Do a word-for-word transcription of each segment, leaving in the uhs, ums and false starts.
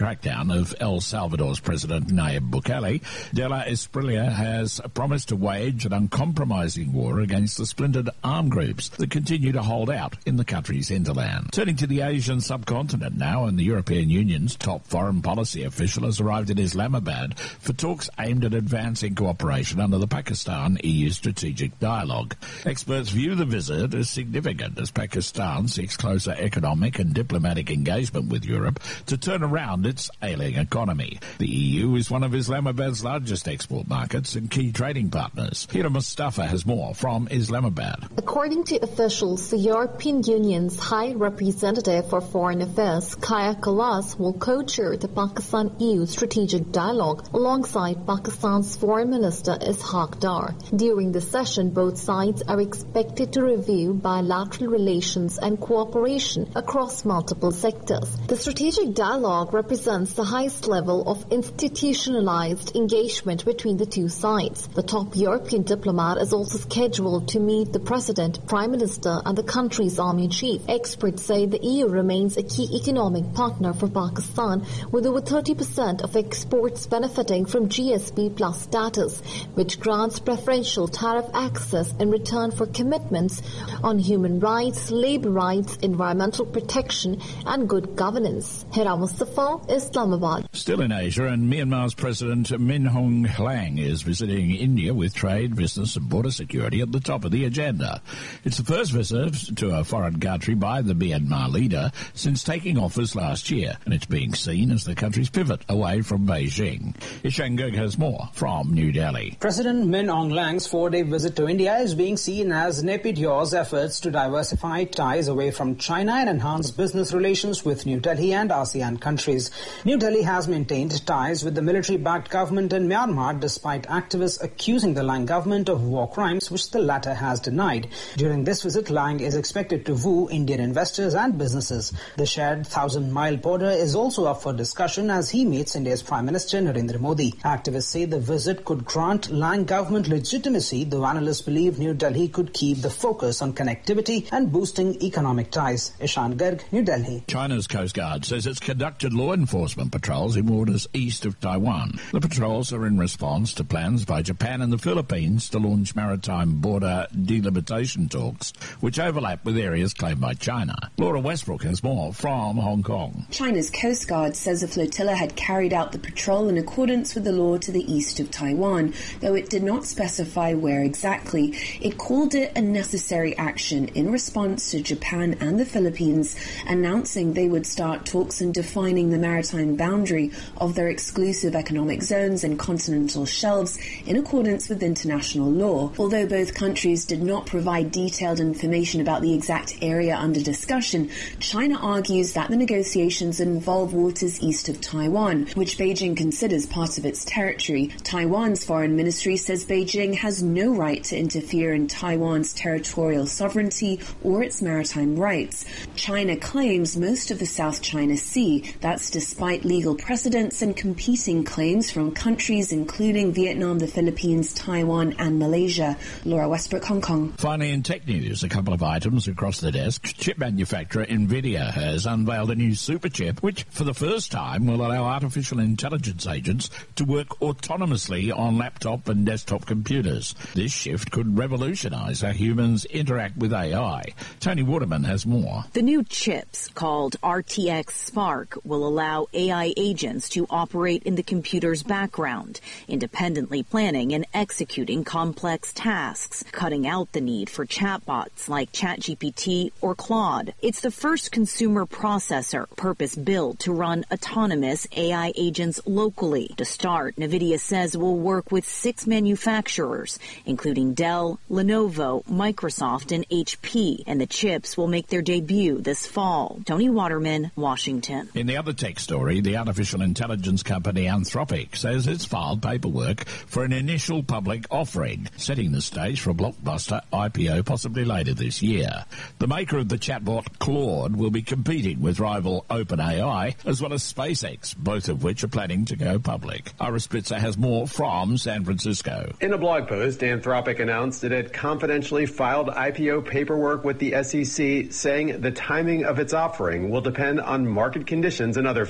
crackdown of El Salvador's President Nayib Bukele, De La Espriella has promised to wage an uncompromising war against the splintered armed groups that continue to hold out in the country's hinterland. Turning to the Asian subcontinent now, and the European Union's top foreign policy official has arrived in Islamabad for talks aimed at advancing cooperation under the Pakistan-E U strategic dialogue. Experts view the visit as significant as Pakistan seeks closer economic and diplomatic engagement with Europe to turn around its ailing economy. The E U is one of Islamabad's largest export markets and key trading partners. Hira Mustafa has more from Islamabad. According to officials, the European Union's High Representative for Foreign Affairs, Kaja Kallas, will co-chair the Pakistan-E U strategic dialogue alongside Pakistan's Foreign Minister Ishaq Dar. During the session, both sides are expected to review bilateral relations and cooperation across multiple sectors. The strategic dialogue represents the highest level of institutionalized engagement between the two sides. The top European diplomat is also scheduled to meet the President, Prime Minister and the country's army chief. Experts say the E U remains a key economic partner for Pakistan, with over thirty percent of exports benefiting from G S P plus status, which grants preferential tariff access in return for commitments on human rights, labor rights, environmental protection and good governance. Hira Mustafa, Islamabad. Still in Asia, and Myanmar's President Min Aung Hlaing is visiting India with trade, business and border security at the top of the agenda. It's the first visit to a foreign country by the Myanmar leader since taking office last year, and it's being seen as the country's pivot away from Beijing. Ishan Gurg has more from New Delhi. President Min Aung Hlaing's four-day visit to India is being seen as Naypyiddaw's efforts to diversify ties away from China and enhance business relations with New Delhi and ASEAN countries. New Delhi has maintained ties with the military-backed government in Myanmar despite activists accusing the Hlaing government of war crimes, which the latter has denied. During this visit, Hlaing is expected to woo Indian investors and businesses. The shared thousand-mile border is also up for discussion as he meets India's Prime Minister Narendra Modi. Activists say the visit could grant Hlaing government legitimacy, though analysts believe New Delhi could keep the focus on connectivity and boosting economic ties. Ishan Garg, New Delhi. China's Coast Guard says it's conducted law enforcement patrols in waters east of Taiwan. The patrols are in response to plans by Japan and the Philippines to launch maritime border delimitation talks, which overlap with areas claimed by China. Laura Westbrook has more from Hong Kong. China's Coast Guard says a flotilla had carried out the patrol in accordance with the law to the east of Taiwan, though it did not specify where exactly. It called it a necessary action in response to Japan and the Philippines announcing they would start talks in defining the maritime boundary of their exclusive economic zones and continental shelves in accordance with international law. Although both countries did not provide detailed information about the exact area under discussion, China argues that the negotiations involve waters east of Taiwan, which Beijing considers part of its territory. Taiwan's foreign ministry says Beijing has no right to interfere in Taiwan's territorial sovereignty or its maritime rights. China claims most of the South China Sea. That's despite legal precedents and competing claims from countries including Vietnam, the Philippines, Taiwan and Malaysia. Laura Westbrook, Hong Kong. Finally, in tech news, a couple of items across the desk. Chip manufacturer Nvidia has unveiled a new super chip which, for the first time, will allow artificial intelligence agents to work autonomously on laptop and desktop computers. This shift could revolutionize how humans interact with A I. Tony Waterman has more. The new chips, called R T X Spark, will allow A I agents to operate in the computer's background, independently planning and executing complex tasks, cutting out the need for chatbots like ChatGPT or Claude. It's the first consumer processor purpose-built to run autonomous A I agents locally. To start, Nvidia says it will work with six manufacturers, including Dell, Lenovo, Microsoft, and H P, and the chips will make their debut this fall. Tony Waterman, Washington. In the other tech story, the artificial intelligence company Anthropic says it's filed paperwork for an initial public offering, setting the stage for a blockbuster I P O possibly later this year. The maker of the chatbot Claude will be competing with rival OpenAI as well as SpaceX, both of which are planning to go public. Ira Spitzer has more from San Francisco. In a blog post, Anthropic announced it had confidentially filed I P O paperwork with the S E C, saying the timing of its offering will depend on market conditions and other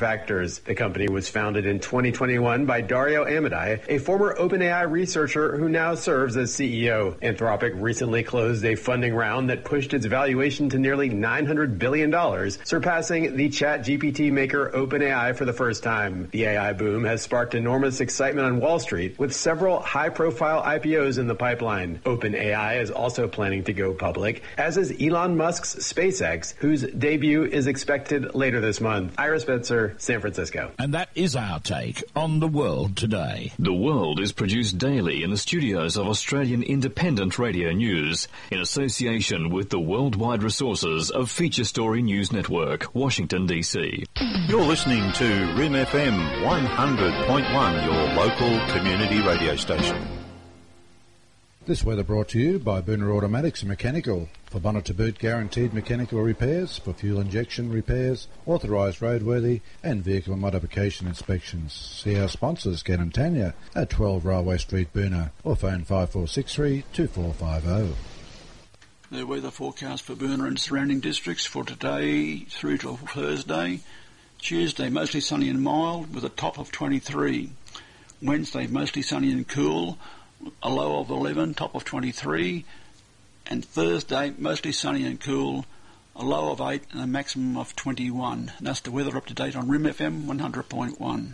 factors. The company was founded in twenty twenty-one by Dario Amodei, a former OpenAI researcher who now serves as C E O. Anthropic recently closed a funding round that pushed its valuation to nearly nine hundred billion dollars, surpassing the ChatGPT maker OpenAI for the first time. The A I boom has sparked enormous excitement on Wall Street, with several high-profile I P Os in the pipeline. OpenAI is also planning to go public, as is Elon Musk's SpaceX, whose debut is expected later this month. Ira Spitzer, San Francisco. And that is our take on the world today. The World is produced daily in the studios of Australian Independent Radio News in association with the worldwide resources of Feature Story News Network, Washington, D C. You're listening to R I M F M one hundred point one, your local community radio station. This weather brought to you by Booner Automatics and Mechanical. For bonnet to boot guaranteed mechanical repairs, for fuel injection repairs, authorised roadworthy and vehicle modification inspections. See our sponsors, Ken and Tanya, at twelve Railway Street, Booner, or phone five four six three, two four five zero. The weather forecast for Booner and surrounding districts for today through to Thursday. Tuesday, mostly sunny and mild with a top of twenty-three. Wednesday, mostly sunny and cool, a low of eleven, top of twenty-three. And Thursday, mostly sunny and cool, a low of eight and a maximum of twenty-one. And that's the weather up to date on R I M F M one hundred point one.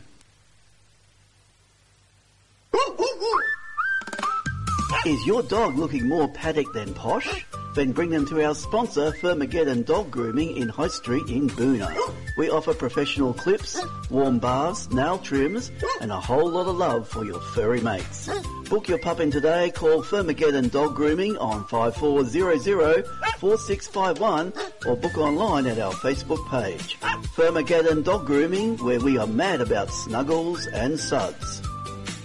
Is your dog looking more paddock than posh? Then bring them to our sponsor, Furmageddon Dog Grooming in High Street in Booner. We offer professional clips, warm baths, nail trims, and a whole lot of love for your furry mates. Book your pup in today. Call Furmageddon Dog Grooming on five four zero zero, four six five one or book online at our Facebook page. Furmageddon Dog Grooming, where we are mad about snuggles and suds.